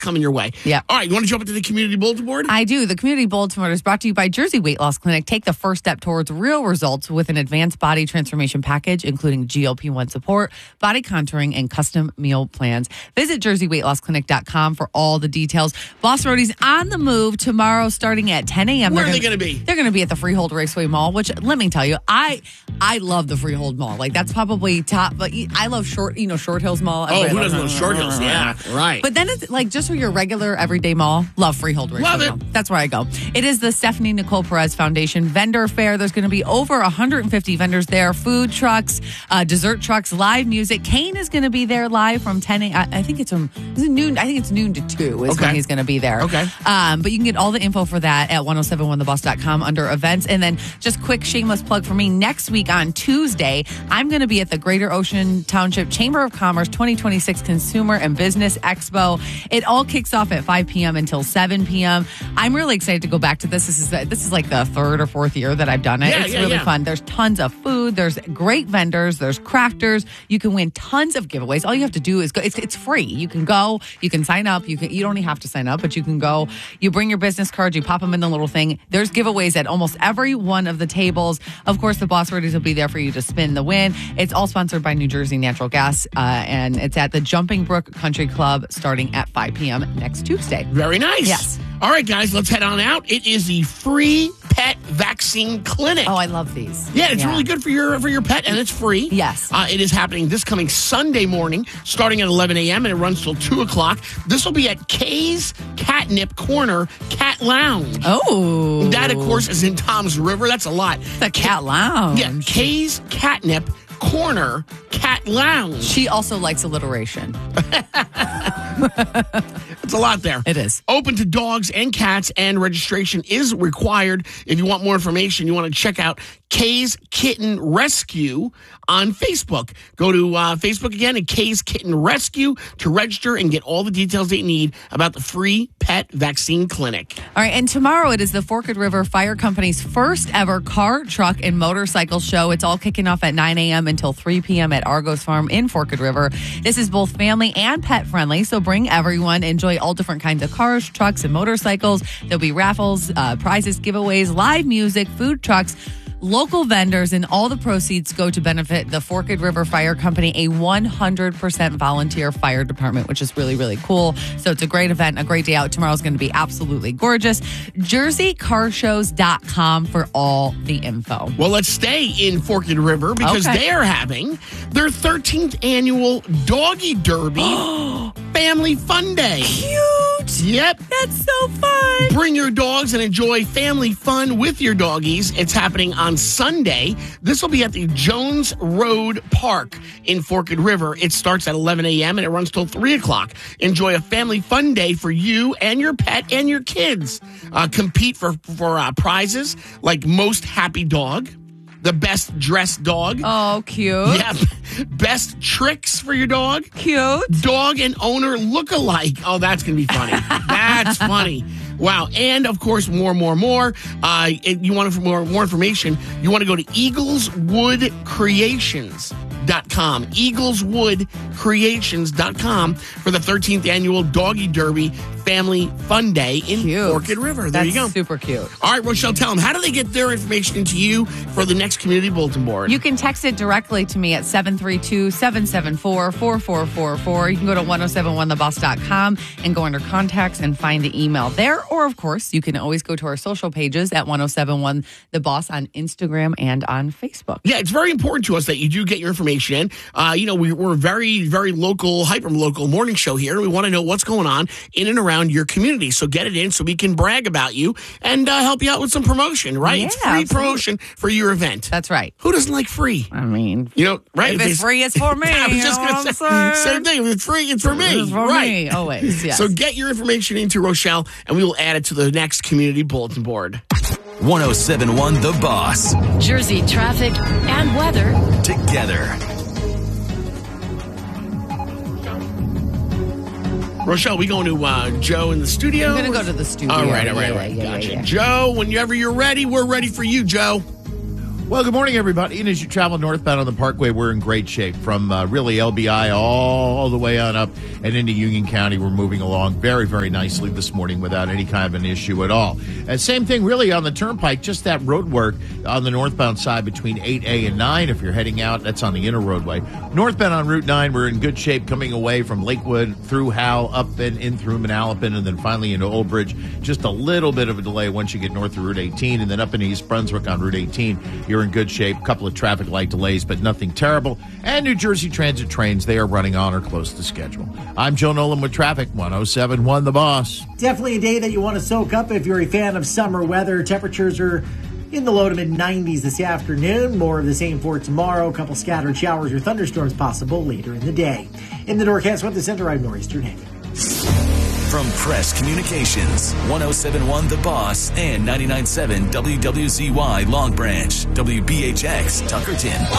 coming your way. Yeah. All right, you want to jump into the community bulletin board? I do. The Community Bulletin Board is brought to you by Jersey Weight Loss Clinic. Take the first step towards real results with an advanced body transformation package, including GLP-1 support, body contouring, and custom meal plans. Visit jerseyweightlossclinic.com for all the details. Boss Roadie's on the move tomorrow starting at 10 a.m. Where are they going to be? They're going to be at the Freehold Raceway Mall, which, let me tell you, I love the Freehold Mall. Like, that's probably top, but I love Short Hills Mall. Oh, who doesn't know Short Hills? Yeah, right. But then it's like just for your regular everyday mall, love Freehold Raceway Love it. Mall. That's where I go. It is the Stephanie Nicole Perez Foundation Vendor Fair. There's going to be over 150 vendors there, food trucks, dessert trucks, live music. Kane is going to be there live from 10 a.m. I think it's noon. I think it's noon to 2 is when he's going to be there. Okay. But you can get all the info for that at 1071theboss.com under events. And then just quick shameless plug for me. Next week on Tuesday, I'm going to be at the Greater Ocean Township Chamber of Commerce 2026 Consumer and Business Expo. It all kicks off at 5 p.m. until 7 p.m. I'm really excited to go back to this. This is like the third or fourth year that I've done it. It's really fun. There's tons of food. There's great vendors. There's crafters. You can win tons of giveaways. All you have to do is go. It's free. You can go. You can sign up. You don't even have to sign up, but you can go. You bring your business cards. You pop them in the little thing. There's giveaways at almost every one of the tables. Of course, the Boss Roadies will be there for you to spin the win. It's all sponsored by New Jersey Natural Gas, and it's at the Jumping Brook Country Club starting at 5 p.m. next Tuesday. Very nice. Yes. All right, guys, let's head on out. It is the free pet vaccine clinic. Oh, I love these. Yeah, it's really good for your pet, and it's free. Yes. It is happening this coming Sunday morning, starting at 11 a.m., and it runs till 2 o'clock. This will be at Kay's Catnip Corner Cat Lounge. Oh. That, of course, is in Tom's River. That's a lot. The Cat Lounge. Yeah, Kay's Catnip Corner Cat Lounge. She also likes alliteration. It's a lot there. It is. Open to dogs and cats, and registration is required. If you want more information, you want to check out Kay's Kitten Rescue on Facebook. Go to Facebook again at Kay's Kitten Rescue to register and get all the details that you need about the free pet vaccine clinic. All right, and tomorrow it is the Forked River Fire Company's first ever car, truck, and motorcycle show. It's all kicking off at 9 a.m. until 3 p.m. at Argos Farm in Forked River. This is both family and pet friendly, so bring everyone. Enjoy all different kinds of cars, trucks, and motorcycles. There'll be raffles, prizes, giveaways, live music, food trucks, local vendors, and all the proceeds go to benefit the Forked River Fire Company, a 100% volunteer fire department, which is really, really cool. So it's a great event, a great day out. Tomorrow's going to be absolutely gorgeous. JerseyCarshows.com for all the info. Well, let's stay in Forked River because they are having their 13th annual Doggy Derby Family Fun Day. Cute. Yep. That's so fun. Bring your dogs and enjoy family fun with your doggies. It's happening on Sunday. This will be at the Jones Road Park in Forked River. It starts at 11 a.m. and it runs till 3 o'clock. Enjoy a family fun day for you and your pet and your kids. Compete for prizes like most happy dog, the best dressed dog. Oh, cute. Yep. Best tricks for your dog. Cute. Dog and owner look-alike. Oh, that's going to be funny. That's funny. Wow. And, of course, more. You want more information, you want to go to eagleswoodcreations.com. eagleswoodcreations.com for the 13th annual Doggy Derby Family Fun Day in Forked River. There you go. Super cute. All right, Rochelle, tell them, how do they get their information into you for the next community bulletin board? You can text it directly to me at 732-774-4444. You can go to 1071theboss.com and go under contacts and find the email there. Or, of course, you can always go to our social pages at 1071 The Boss on Instagram and on Facebook. Yeah, it's very important to us that you do get your information in. We're a very, very local, hyper-local morning show here. We want to know what's going on in and around your community. So get it in so we can brag about you and help you out with some promotion, right? Yeah, it's free promotion for your event. That's right. Who doesn't like free? I mean, right? If it's free, it's for me. I was just going to say, same thing. If it's free, it's for me. It's for me, always, yes. So get your information into Rochelle, and we will add it to the next community bulletin board. 1071 The Boss. Jersey traffic and weather together. Rochelle, we going to Joe in the studio? I'm going to go to the studio. All right. Gotcha. Yeah. Joe, whenever you're ready, we're ready for you, Joe. Well, good morning, everybody. And as you travel northbound on the Parkway, we're in great shape. From really LBI all the way on up and into Union County, we're moving along very, very nicely this morning without any kind of an issue at all. And same thing really on the Turnpike, just that road work on the northbound side between 8A and 9. If you're heading out, that's on the inner roadway. Northbound on Route 9, we're in good shape coming away from Lakewood through Howell, up and in through Manalapan, and then finally into Old Bridge. Just a little bit of a delay once you get north of Route 18, and then up in East Brunswick on Route 18, you're in good shape. A couple of traffic light delays, but nothing terrible. And New Jersey Transit trains, they are running on or close to schedule. I'm Joe Nolan with traffic, 107.1 The Boss. Definitely a day that you want to soak up if you're a fan of summer weather. Temperatures are in the low to mid-90s this afternoon. More of the same for tomorrow. A couple scattered showers or thunderstorms possible later in the day. In the Northcast Weather Center, I'm Northeastern Hank. From Press Communications, 107.1 The Boss and 99.7 WWZY Long Branch, WBHX Tuckerton.